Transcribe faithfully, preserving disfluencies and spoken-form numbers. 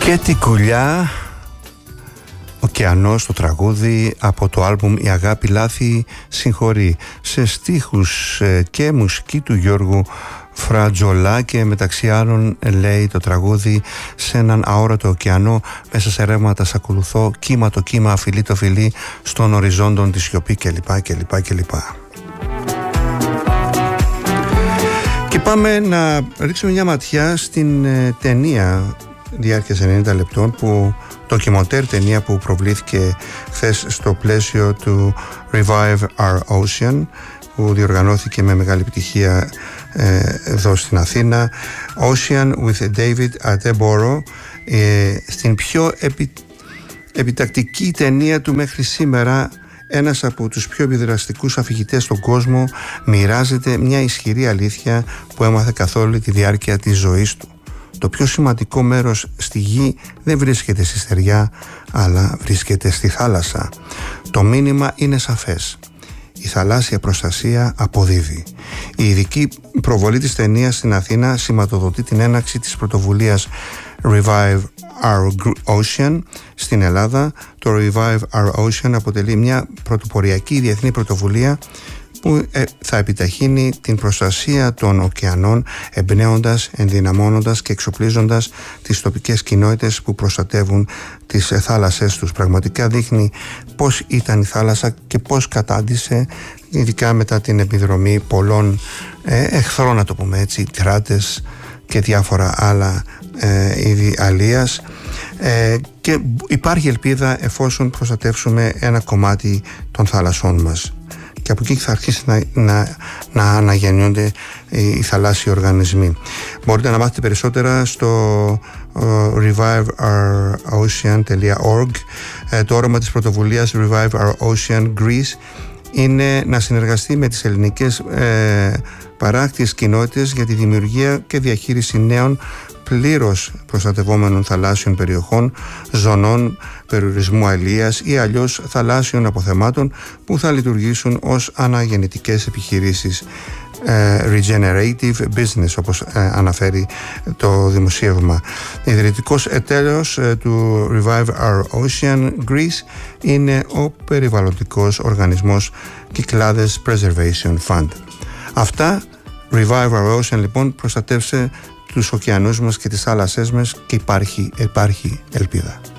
Και την κουλιά ωκεανός, το τραγούδι από το άλμπουμ «Η αγάπη λάθη συγχωρεί», σε στίχους και μουσική του Γιώργου Φρατζολά, και μεταξύ άλλων λέει το τραγούδι: «Σε έναν αόρατο ωκεανό, μέσα σε ρεύματα σ' ακολουθώ, κύμα το κύμα, φιλί το φιλί, στον οριζόντον τη σιωπή» κλπ κλπ κλπ. Και πάμε να ρίξουμε μια ματιά στην ε, ταινία διάρκειας ενενήντα λεπτών, που ντοκιμοντέρ ταινία που προβλήθηκε χθες στο πλαίσιο του Revive Our Ocean, που διοργανώθηκε με μεγάλη επιτυχία ε, εδώ στην Αθήνα. Ocean with David Attenborough, ε, στην πιο επι, επιτακτική ταινία του μέχρι σήμερα. Ένας από τους πιο επιδραστικούς αφηγητές στον κόσμο μοιράζεται μια ισχυρή αλήθεια που έμαθε καθ' όλη τη διάρκεια της ζωής του. Το πιο σημαντικό μέρος στη γη δεν βρίσκεται στη στεριά, αλλά βρίσκεται στη θάλασσα. Το μήνυμα είναι σαφές. Η θαλάσσια προστασία αποδίδει. Η ειδική προβολή της ταινίας στην Αθήνα σηματοδοτεί την έναρξη της πρωτοβουλίας Revive Our Ocean στην Ελλάδα. Το Revive Our Ocean αποτελεί μια πρωτοποριακή διεθνή πρωτοβουλία που θα επιταχύνει την προστασία των ωκεανών, εμπνέοντας, ενδυναμώνοντας και εξοπλίζοντας τις τοπικές κοινότητες που προστατεύουν τις θάλασσές τους. Πραγματικά δείχνει πώς ήταν η θάλασσα και πώς κατάντησε, ειδικά μετά την επιδρομή πολλών ε, εχθρών, να το πούμε έτσι, κράτες και διάφορα άλλα ε, είδη αλίας. Ε, και υπάρχει ελπίδα εφόσον προστατεύσουμε ένα κομμάτι των θάλασσών μας. Και από εκεί θα αρχίσει να, να, να αναγεννιόνται οι θαλάσσιοι οργανισμοί. Μπορείτε να μάθετε περισσότερα στο uh, revive our ocean dot org. Uh, το όρομα της πρωτοβουλίας Revive Our Ocean Greece είναι να συνεργαστεί με τις ελληνικές uh, παράκτιες κοινότητες για τη δημιουργία και διαχείριση νέων πλήρως προστατευόμενων θαλάσσιων περιοχών, ζωνών περιορισμού αλίας ή αλλιώς θαλάσσιων αποθεμάτων που θα λειτουργήσουν ως αναγεννητικές επιχειρήσεις. Regenerative business, όπως αναφέρει το δημοσίευμα. Ιδρυτικός εταίρος του Revive Our Ocean Greece είναι ο περιβαλλοντικός οργανισμός Κυκλάδες Preservation Fund. Αυτά. Revive Our Ocean λοιπόν προστατεύσε τους ωκεανούς μας και τις θάλασσές μας, και υπάρχει, υπάρχει ελπίδα.